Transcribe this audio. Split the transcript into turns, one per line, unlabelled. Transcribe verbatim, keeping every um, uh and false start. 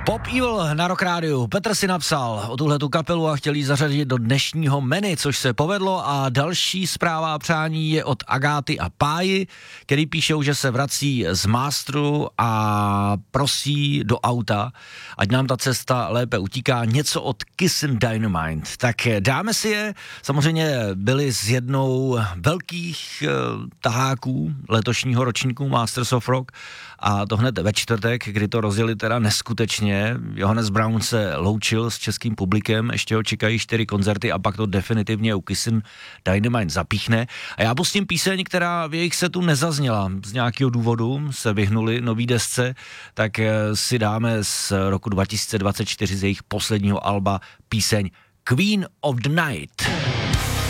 Pop Evil na Rock Rádiu. Petr si napsal o tuhletu kapelu a chtěl jí zařadit do dnešního menu, což se povedlo, a další zpráva a přání je od Agáty a Páji, který píšou, že se vrací z Masteru a prosí do auta, ať nám ta cesta lépe utíká, něco od Kiss and Dynamite. Tak dáme si je, samozřejmě byli z jednou velkých eh, taháků letošního ročníku Masters of Rock, a to hned ve čtvrtek, kdy to rozjeli teda neskutečně. Johannes Brown se loučil s českým publikem, ještě ho čekají čtyři koncerty a pak to definitivně u Kiss and Dynamite zapíchne. A já pustím píseň, která v jejich setu nezazněla. Z nějakého důvodu se vyhnuli nový desce, tak si dáme z roku dva tisíce dvacet čtyři z jejich posledního alba píseň Queen of the Night.